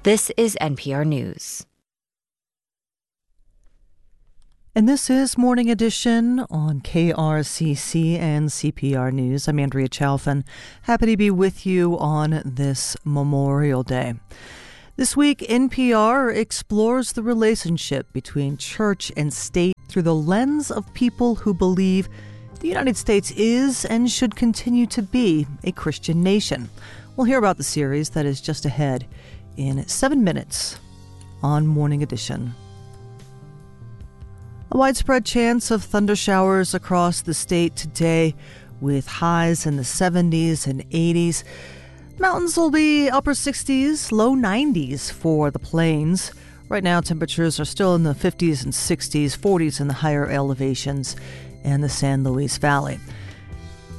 This is NPR News. And this is Morning Edition on KRCC and CPR News. I'm Andrea Chalfin. Happy to be with you on this Memorial Day. This week, NPR explores the relationship between church and state through the lens of people who believe the United States is and should continue to be a Christian nation. We'll hear about the series that is just ahead in 7 minutes on Morning Edition. A widespread chance of thunder showers across the state today with highs in the 70s and 80s. Mountains will be upper 60s, low 90s for the plains. Right now, temperatures are still in the 50s and 60s, 40s in the higher elevations and the San Luis Valley.